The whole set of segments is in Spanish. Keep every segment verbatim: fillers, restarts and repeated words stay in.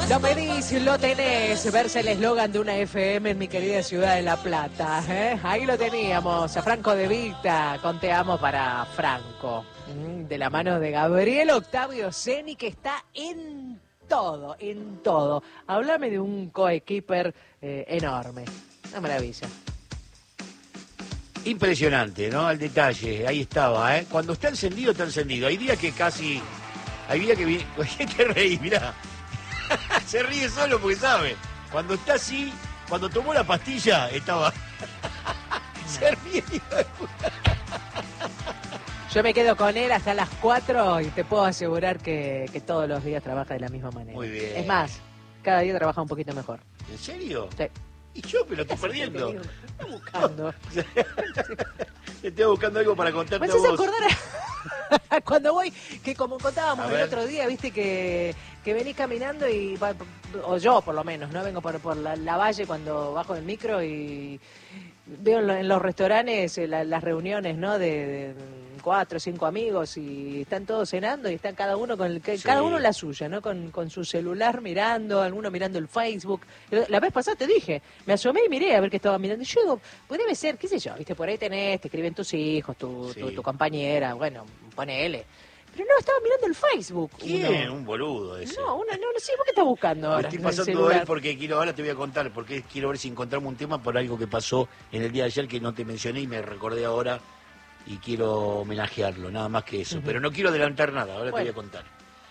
Lo pedís, lo tenés, verse el eslogan de una F M en mi querida ciudad de La Plata. ¿eh? Ahí lo teníamos, a Franco De Vita, con Te Amo para Franco. De la mano de Gabriel Octavio Ceni, que está en todo, en todo. Háblame de un coequiper eh, enorme. Una maravilla. Impresionante, ¿no? Al detalle, ahí estaba, ¿eh? Cuando está encendido, está encendido. Hay días que casi... Hay días que... vi- ¿Qué te reí? Mirá. Se ríe solo porque sabe. Cuando está así, cuando tomó la pastilla, estaba... Se ríe. hijo de puta. Yo me quedo con él hasta las cuatro y te puedo asegurar que, que todos los días trabaja de la misma manera. Muy bien. Es más, cada día trabaja un poquito mejor. ¿En serio? Sí. Y yo me lo estoy perdiendo. Me está buscando. Estoy buscando algo para contarte ¿Me a haces vos. acordar a cuando voy, que como contábamos A el ver. otro día, viste que, que venís caminando y, va- o yo por lo menos, ¿no? Vengo por, por la, la valle cuando bajo del micro y veo en, lo- en los restaurantes eh, la- las reuniones, ¿no? De, de cuatro o cinco amigos y están todos cenando y están cada uno con el, que- Sí. cada uno la suya, ¿no? Con, con su celular mirando, alguno mirando el Facebook. La vez pasada te dije, me asomé y miré a ver qué estaba mirando. Y yo digo, pues debe ser, qué sé yo, viste, por ahí tenés, te escriben tus hijos, tu, Sí. tu, tu compañera, bueno, ponele. Pero no, estaba mirando el Facebook. ¿Quién? uno. Un boludo ese. No, uno, no, no sé, ¿por qué estás buscando Me ahora? estoy en el pasando celular? él porque quiero, ahora te voy a contar, porque quiero ver si encontramos un tema por algo que pasó en el día de ayer que no te mencioné y me recordé ahora y quiero homenajearlo, nada más que eso. Ujú. Pero no quiero adelantar nada, ahora Bueno. te voy a contar.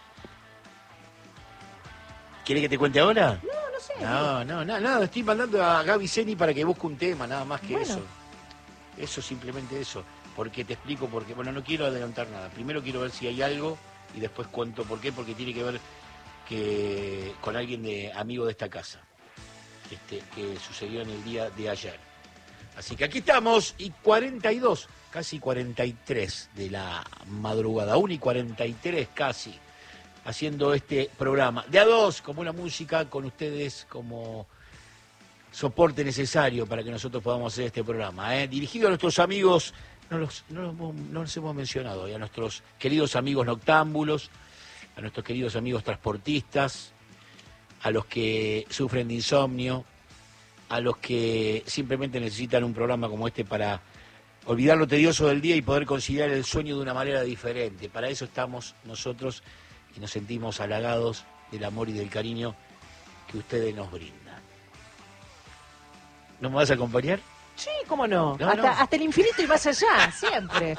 ¿Quieres que te cuente ahora? No, no sé. No, no, no, nada, estoy mandando a Gaby Ceni para que busque un tema, nada más que Bueno. eso. Eso, simplemente eso. Porque te explico por qué. Bueno, no quiero adelantar nada. Primero quiero ver si hay algo y después cuento por qué, porque tiene que ver que con alguien de amigo de esta casa, este, que sucedió en el día de ayer. Así que aquí estamos, y cuarenta y dos, casi cuarenta y tres de la madrugada, una y cuarenta y tres casi, haciendo este programa. De a dos, como una música, con ustedes como soporte necesario para que nosotros podamos hacer este programa. ¿eh? Dirigido a nuestros amigos, no los, no, los, hemos- no los hemos mencionado, y a nuestros queridos amigos noctámbulos, a nuestros queridos amigos transportistas, a los que sufren de insomnio, a los que simplemente necesitan un programa como este para olvidar lo tedioso del día y poder conciliar el sueño de una manera diferente. Para eso estamos nosotros y nos sentimos halagados del amor y del cariño que ustedes nos brindan. ¿No me vas a acompañar? Sí, cómo no. No, hasta, no. hasta el infinito y más allá, siempre.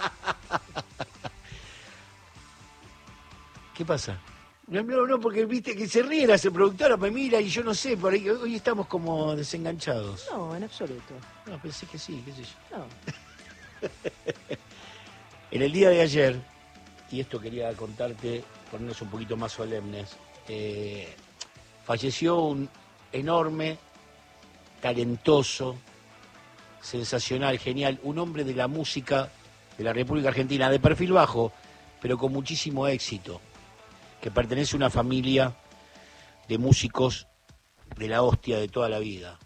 ¿Qué pasa? No, no, no, porque viste que se ríe la productora, me mira y yo no sé, por ahí hoy estamos como desenganchados. No, en absoluto. No, pensé que sí, qué sé yo. No. En el día de ayer, y esto quería contarte, ponernos un poquito más solemnes, eh, falleció un enorme, talentoso, sensacional, genial, un hombre de la música de la República Argentina, de perfil bajo, pero con muchísimo éxito, que pertenece a una familia de músicos de la hostia de toda la vida.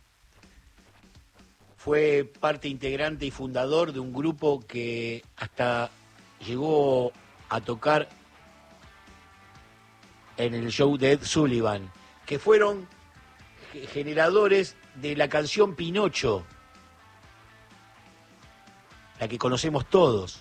Fue parte integrante y fundador de un grupo que hasta llegó a tocar en el show de Ed Sullivan, que fueron ge- generadores de la canción Pinocho, la que conocemos todos,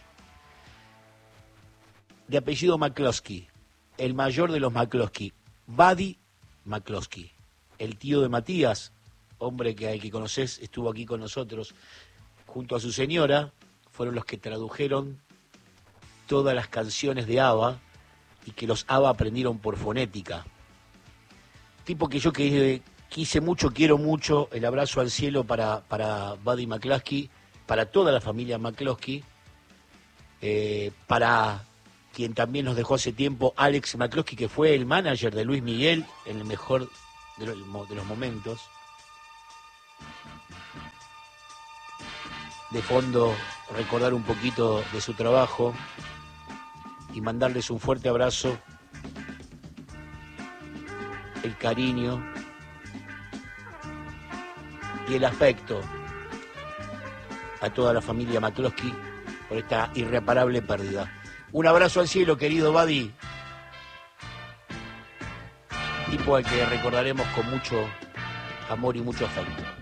de apellido McCloskey, el mayor de los McCloskey, Buddy McCloskey, el tío de Matías, hombre que al que conoces estuvo aquí con nosotros, junto a su señora, fueron los que tradujeron todas las canciones de ABBA y que los ABBA aprendieron por fonética. Tipo que yo que, quise mucho, quiero mucho, el abrazo al cielo para, para Buddy McCloskey, para toda la familia McCloskey, eh, para quien también nos dejó hace tiempo, Alex McCloskey, que fue el manager de Luis Miguel en el mejor de los, de los momentos. De fondo, recordar un poquito de su trabajo y mandarles un fuerte abrazo, el cariño y el afecto a toda la familia McCloskey por esta irreparable pérdida. Un abrazo al cielo, querido Buddy. Y tipo al que recordaremos con mucho amor y mucho afecto.